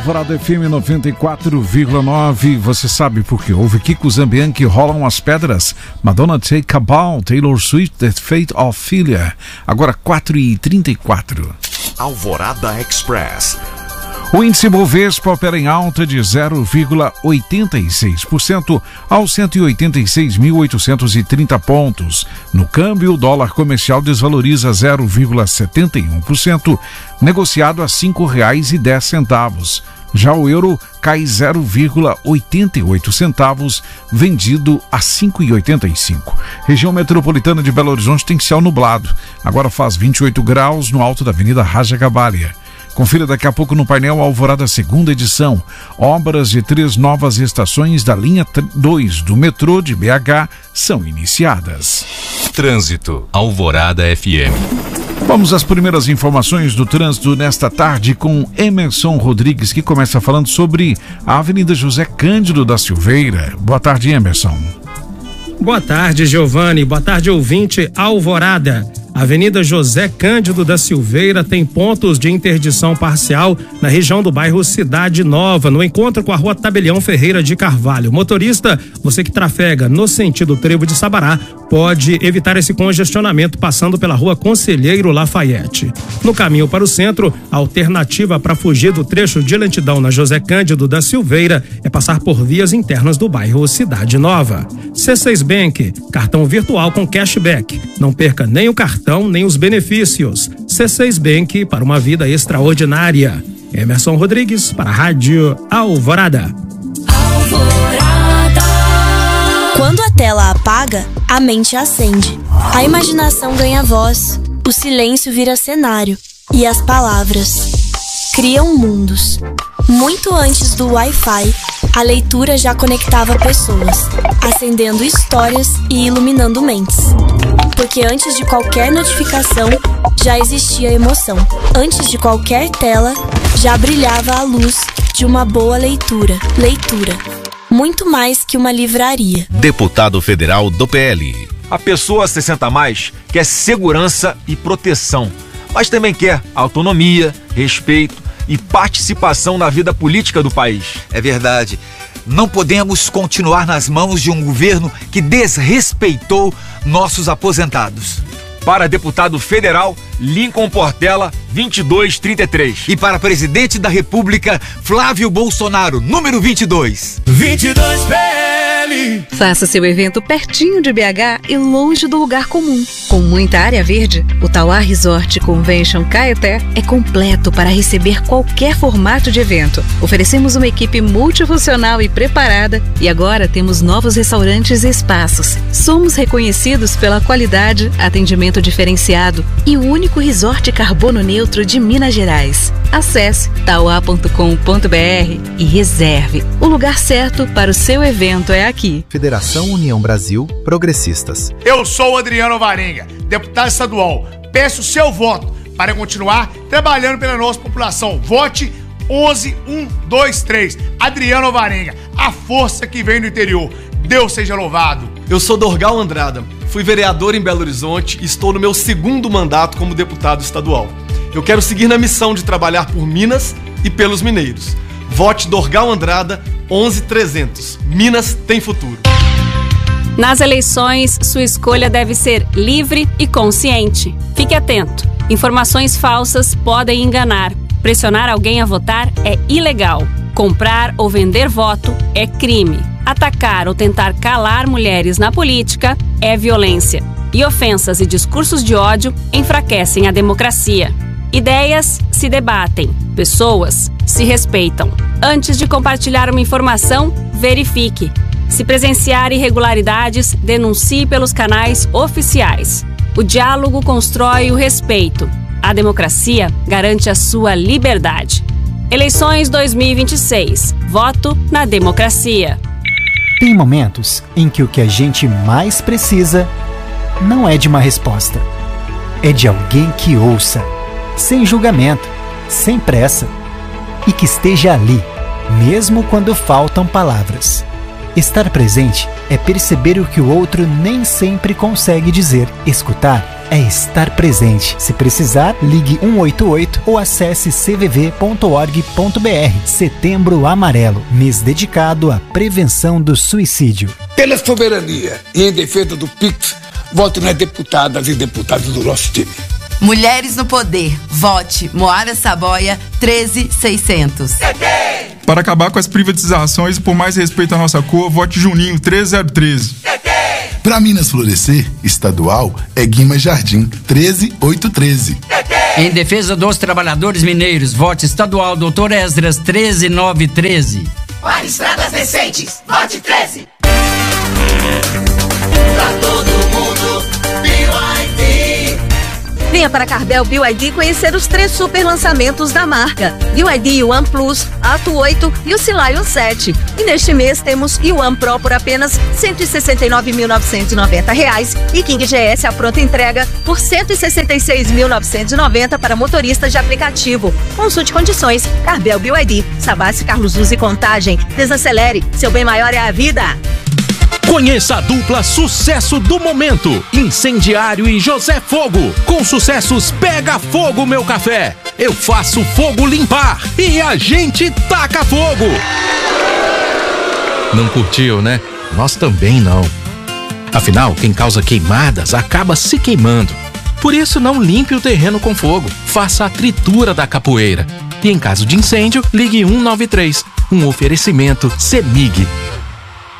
Alvorada FM 94,9. Você sabe por que houve Kiko Zambian que rolam as pedras? Madonna Take a Bow, Taylor Swift, The Fate of Philia. Agora 4h34. Alvorada Express. O índice Bovespa opera em alta de 0,86% aos 186.830 pontos. No câmbio, o dólar comercial desvaloriza 0,71%, negociado a R$ 5,10. Já o euro cai 0,88 centavos, vendido a R$ 5,85. Região metropolitana de Belo Horizonte tem céu nublado. Agora faz 28 graus no alto da Avenida Raja Gabalia. Confira daqui a pouco no painel Alvorada segunda edição. Obras de 3 novas estações da linha 2 do metrô de BH são iniciadas. Trânsito, Alvorada FM. Vamos às primeiras informações do trânsito nesta tarde com Emerson Rodrigues, que começa falando sobre a Avenida José Cândido da Silveira. Boa tarde, Emerson. Boa tarde, Giovanni. Boa tarde, ouvinte Alvorada. A Avenida José Cândido da Silveira tem pontos de interdição parcial na região do bairro Cidade Nova, no encontro com a Rua Tabelião Ferreira de Carvalho. Motorista, você que trafega no sentido Trevo de Sabará, pode evitar esse congestionamento passando pela Rua Conselheiro Lafayette. No caminho para o centro, a alternativa para fugir do trecho de lentidão na José Cândido da Silveira é passar por vias internas do bairro Cidade Nova. C6 Bank, cartão virtual com cashback. Não perca nem o cartão nem os benefícios. C6 Bank para uma vida extraordinária. Emerson Rodrigues para a Rádio Alvorada. Quando a tela apaga, a mente acende. A imaginação ganha voz, o silêncio vira cenário e as palavras criam mundos. Muito antes do Wi-Fi, a leitura já conectava pessoas, acendendo histórias e iluminando mentes. Porque antes de qualquer notificação, já existia emoção. Antes de qualquer tela, já brilhava a luz de uma boa leitura. Leitura. Muito mais que uma livraria. Deputado federal do PL. A pessoa 60+ quer segurança e proteção, mas também quer autonomia, respeito e participação na vida política do país. É verdade. Não podemos continuar nas mãos de um governo que desrespeitou nossos aposentados. Para deputado federal, Lincoln Portela, 2233. E para presidente da República, Flávio Bolsonaro, número 22. 22 PL. Faça seu evento pertinho de BH e longe do lugar comum. Com muita área verde, o Tauá Resort Convention Caeté é completo para receber qualquer formato de evento. Oferecemos uma equipe multifuncional e preparada e agora temos novos restaurantes e espaços. Somos reconhecidos pela qualidade, atendimento diferenciado e o único resort carbono neutro de Minas Gerais. Acesse tauá.com.br e reserve. O lugar certo para o seu evento é aqui. Federação União Brasil Progressistas. Eu sou o Adriano Varenga, deputado estadual. Peço o seu voto para continuar trabalhando pela nossa população. Vote 11123. Adriano Varenga, a força que vem do interior. Deus seja louvado. Eu sou Dorgal Andrada, fui vereador em Belo Horizonte e estou no meu 2º mandato como deputado estadual. Eu quero seguir na missão de trabalhar por Minas e pelos mineiros. Vote Dorgal Andrada 11300. Minas tem futuro. Nas eleições, sua escolha deve ser livre e consciente. Fique atento. Informações falsas podem enganar. Pressionar alguém a votar é ilegal. Comprar ou vender voto é crime. Atacar ou tentar calar mulheres na política é violência. E ofensas e discursos de ódio enfraquecem a democracia. Ideias se debatem, pessoas se respeitam. Antes de compartilhar uma informação, verifique. Se presenciar irregularidades, denuncie pelos canais oficiais. O diálogo constrói o respeito. A democracia garante a sua liberdade. Eleições 2026. Voto na democracia. Tem momentos em que o que a gente mais precisa não é de uma resposta. É de alguém que ouça, sem julgamento, sem pressa, e que esteja ali, mesmo quando faltam palavras. Estar presente é perceber o que o outro nem sempre consegue dizer. Escutar é estar presente. Se precisar, ligue 188 ou acesse cvv.org.br. Setembro Amarelo, mês dedicado à prevenção do suicídio. Pela soberania e em defesa do PIX, vote nas deputadas e deputados do nosso time. Mulheres no Poder. Vote Moara Saboia 13600. Para acabar com as privatizações e por mais respeito à nossa cor, vote Juninho 13013. Para Minas florescer, estadual é Guimarães Jardim 13813. Em defesa dos trabalhadores mineiros, vote estadual Dr. Esdras 13913. Para estradas decentes, vote 13. Pra todo mundo, BYD. Venha para Carvel BYD conhecer os 3 super lançamentos da marca. BYD One Plus, Atto 8 e o Scion 7. E neste mês temos One Pro por apenas R$ 169.990 e King GS à pronta entrega por R$ 166.990 para motoristas de aplicativo. Consulte condições. Carvel BYD, Savassi, Carlos Luz e Contagem. Desacelere, seu bem maior é a vida. Conheça a dupla sucesso do momento, Incendiário e José Fogo. Com sucessos Pega Fogo Meu Café, Eu Faço Fogo Limpar e A Gente Taca Fogo. Não curtiu, né? Nós também não. Afinal, quem causa queimadas acaba se queimando. Por isso, não limpe o terreno com fogo. Faça a tritura da capoeira. E em caso de incêndio, ligue 193. Um oferecimento CEMIG.